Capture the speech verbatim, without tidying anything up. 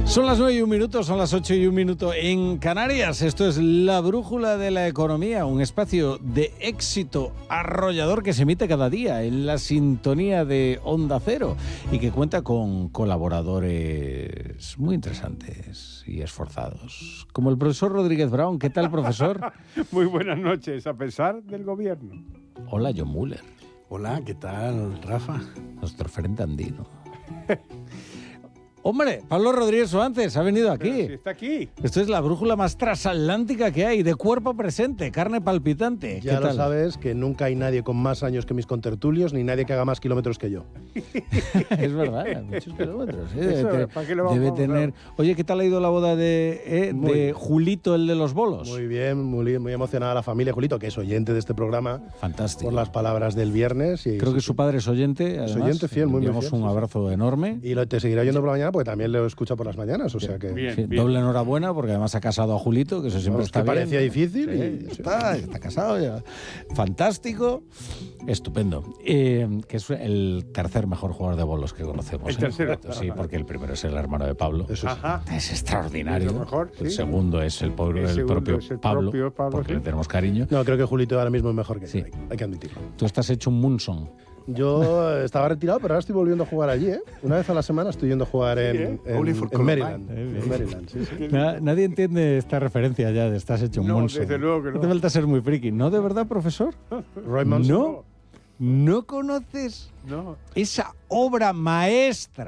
Son las nueve y un minuto, son las ocho y un minuto en Canarias. Esto es La Brújula de la Economía, un espacio de éxito arrollador que se emite cada día en la sintonía de Onda Cero y que cuenta con colaboradores muy interesantes y esforzados, como el profesor Rodríguez Brown. ¿Qué tal, profesor? Muy buenas noches, a pesar del gobierno. Hola, John Muller. Hola, ¿qué tal, Rafa? Nuestro frente andino. Hombre, Pablo Rodríguez Suárez ha venido aquí. Pero si está aquí. Esto es la brújula más transatlántica que hay, de cuerpo presente, carne palpitante. Ya ¿Qué lo tal? sabes, que nunca hay nadie con más años que mis contertulios, ni nadie que haga más kilómetros que yo. Es verdad, muchos kilómetros. ¿eh? Debe, Eso, tener- ¿para qué le vamos debe a tener... Oye, ¿qué tal ha ido la boda de, eh, Muy de bien. Julito, el de los bolos? Muy bien, muy, muy emocionada la familia Julito, que es oyente de este programa, Fantástico. por las palabras del viernes. Y, Creo que su padre es oyente. Además, oyente fiel, muy, muy enviamos fiel, un sí, sí. abrazo enorme. Y lo, te seguirá oyendo por la mañana porque también lo escucha por las mañanas, o sea que... Bien, Sí, bien. doble enhorabuena porque además ha casado a Julito, que eso siempre Vamos, está que bien. parecía difícil Sí, y- ya está, está casado ya. Fantástico, estupendo. Eh, que es el tercer mejor jugador de bolos que conocemos. El ¿eh? tercero. Sí, porque el primero es el hermano de Pablo. Eso sí. Ajá. Es extraordinario. Es lo mejor, El sí. segundo es el, pobre, El el segundo propio es el Pablo, propio Pablo, porque sí. le tenemos cariño. No, creo que Julito ahora mismo es mejor que Sí. yo, hay, hay que admitirlo. Tú estás hecho un Munson. Yo estaba retirado, pero ahora estoy volviendo a jugar allí, ¿eh? Una vez a la semana estoy yendo a jugar en, ¿eh? en- Only for en Columbine. Maryland. En Maryland, sí, sí. Na- nadie entiende esta referencia ya de estás hecho un No, Munson. desde luego que no. No te falta ser muy friki. ¿No, de verdad, profesor? Roy Manson. No. ¿No conoces No. esa obra maestra